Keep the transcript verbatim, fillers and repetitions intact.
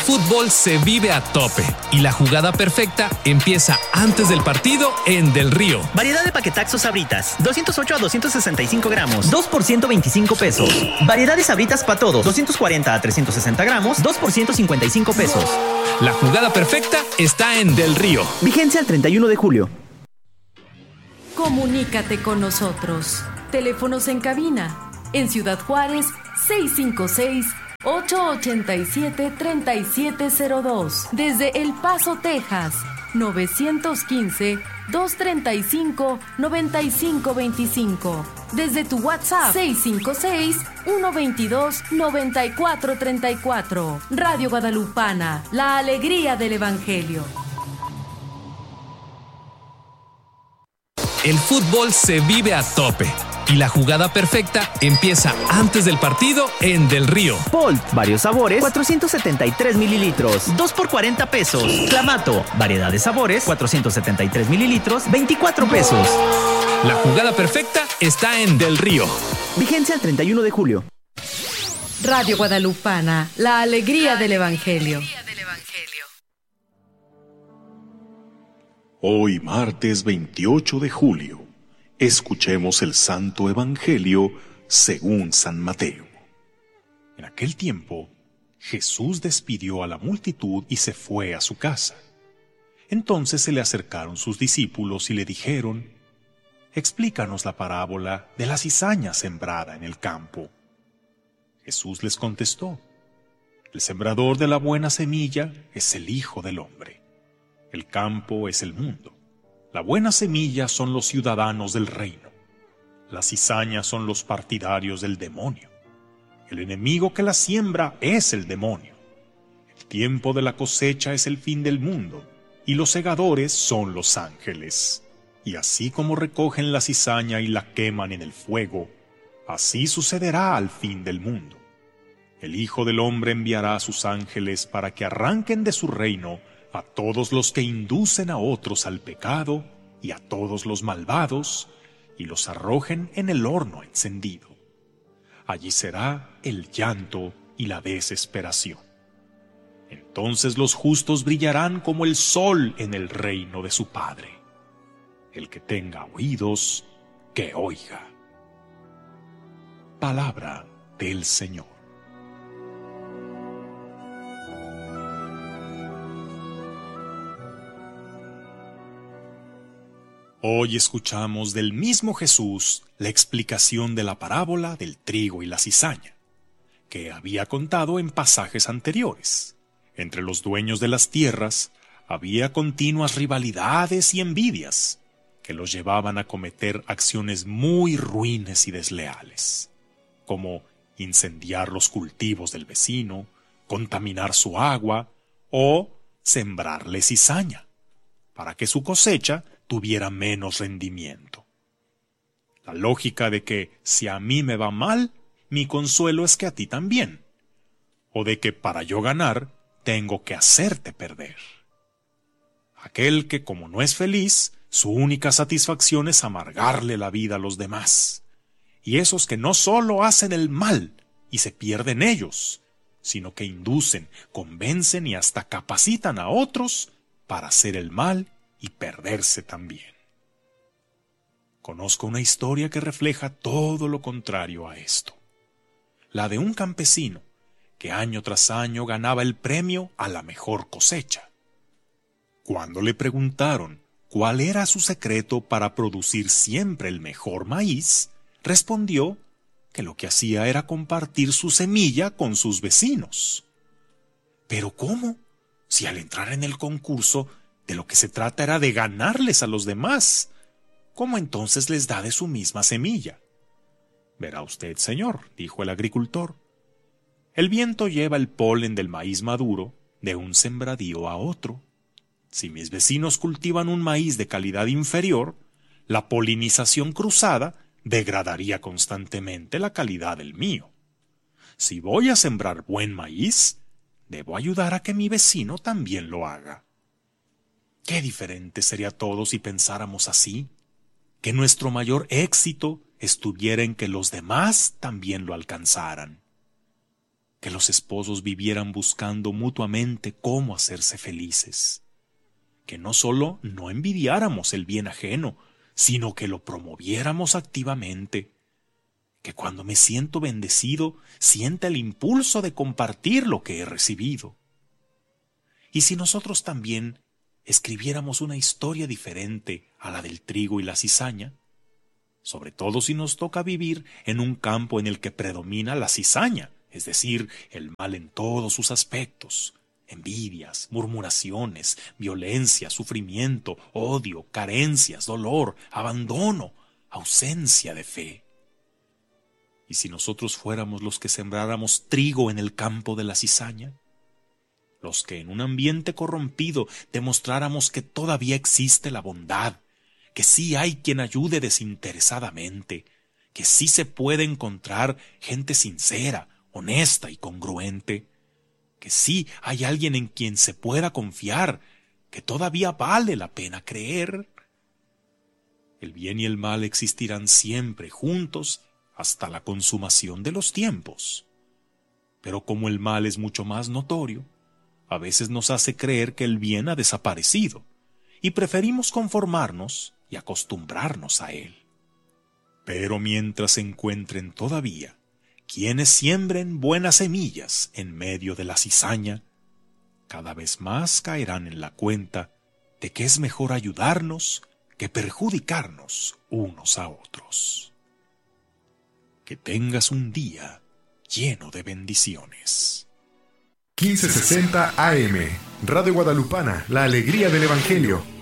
fútbol se vive a tope y la jugada perfecta empieza antes del partido en Del Río. Variedad de paquetaxos Sabritas, doscientos ocho a doscientos sesenta y cinco gramos, dos por ciento veinticinco pesos. Variedad de Sabritas para todos, doscientos cuarenta a trescientos sesenta gramos, dos por ciento cincuenta y cinco pesos. La jugada perfecta está en Del Río. Vigencia el treinta y uno de julio. Comunícate con nosotros. Teléfonos en cabina. En Ciudad Juárez, seis cinco seis, ocho ocho siete, tres siete cero dos. Desde El Paso, Texas, nueve uno cinco, dos tres cinco, nueve cinco dos cinco. Desde tu WhatsApp, seis cinco seis, uno dos dos, nueve cuatro tres cuatro. Radio Guadalupana, la alegría del Evangelio. El fútbol se vive a tope y la jugada perfecta empieza antes del partido en Del Río. Bolt, varios sabores, cuatrocientos setenta y tres mililitros, dos por cuarenta pesos. Clamato, variedad de sabores, cuatrocientos setenta y tres mililitros, veinticuatro pesos. La jugada perfecta está en Del Río. Vigencia el treinta y uno de julio. Radio Guadalupana, la alegría del Evangelio. Hoy, martes veintiocho de julio, escuchemos el Santo Evangelio según San Mateo. En aquel tiempo, Jesús despidió a la multitud y se fue a su casa. Entonces se le acercaron sus discípulos y le dijeron: «Explícanos la parábola de la cizaña sembrada en el campo». Jesús les contestó: «El sembrador de la buena semilla es el Hijo del Hombre. El campo es el mundo. La buena semilla son los ciudadanos del reino. Las cizañas son los partidarios del demonio. El enemigo que la siembra es el demonio. El tiempo de la cosecha es el fin del mundo, y los segadores son los ángeles. Y así como recogen la cizaña y la queman en el fuego, así sucederá al fin del mundo. El Hijo del Hombre enviará a sus ángeles para que arranquen de su reino a todos los que inducen a otros al pecado y a todos los malvados, y los arrojen en el horno encendido. Allí será el llanto y la desesperación. Entonces los justos brillarán como el sol en el reino de su Padre. El que tenga oídos, que oiga». Palabra del Señor. Hoy escuchamos del mismo Jesús la explicación de la parábola del trigo y la cizaña, que había contado en pasajes anteriores. Entre los dueños de las tierras había continuas rivalidades y envidias que los llevaban a cometer acciones muy ruines y desleales, como incendiar los cultivos del vecino, contaminar su agua o sembrarle cizaña, para que su cosecha tuviera menos rendimiento. La lógica de que si a mí me va mal, mi consuelo es que a ti también, o de que para yo ganar, tengo que hacerte perder. Aquel que, como no es feliz, su única satisfacción es amargarle la vida a los demás, y esos que no solo hacen el mal y se pierden ellos, sino que inducen, convencen y hasta capacitan a otros para hacer el mal y perderse también. Conozco una historia que refleja todo lo contrario a esto. La de un campesino que año tras año ganaba el premio a la mejor cosecha. Cuando le preguntaron cuál era su secreto para producir siempre el mejor maíz, respondió que lo que hacía era compartir su semilla con sus vecinos. ¿Pero cómo? Si al entrar en el concurso de lo que se trata era de ganarles a los demás, ¿cómo entonces les da de su misma semilla? «Verá usted, señor», dijo el agricultor, «el viento lleva el polen del maíz maduro de un sembradío a otro. Si mis vecinos cultivan un maíz de calidad inferior, la polinización cruzada degradaría constantemente la calidad del mío. Si voy a sembrar buen maíz, debo ayudar a que mi vecino también lo haga». Qué diferente sería todo si pensáramos así, que nuestro mayor éxito estuviera en que los demás también lo alcanzaran. que los esposos vivieran buscando mutuamente cómo hacerse felices, que no solo no envidiáramos el bien ajeno, sino que lo promoviéramos activamente, que cuando me siento bendecido sienta el impulso de compartir lo que he recibido. Y si nosotros también escribiéramos una historia diferente a la del trigo y la cizaña, sobre todo si nos toca vivir en un campo en el que predomina la cizaña, es decir, el mal en todos sus aspectos, envidias, murmuraciones, violencia, sufrimiento, odio, carencias, dolor, abandono, ausencia de fe. ¿Y si nosotros fuéramos los que sembráramos trigo en el campo de la cizaña? Los que en un ambiente corrompido demostráramos que todavía existe la bondad, que sí hay quien ayude desinteresadamente, que sí se puede encontrar gente sincera, honesta y congruente, que sí hay alguien en quien se pueda confiar, que todavía vale la pena creer. El bien y el mal existirán siempre juntos hasta la consumación de los tiempos. Pero como el mal es mucho más notorio, a veces nos hace creer que el bien ha desaparecido, y preferimos conformarnos y acostumbrarnos a él. Pero mientras se encuentren todavía quienes siembren buenas semillas en medio de la cizaña, cada vez más caerán en la cuenta de que es mejor ayudarnos que perjudicarnos unos a otros. Que tengas un día lleno de bendiciones. quince sesenta A M, Radio Guadalupana, la alegría del Evangelio.